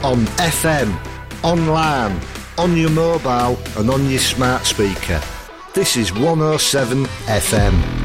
on FM, online, on your mobile and on your smart speaker. This is 107 FM.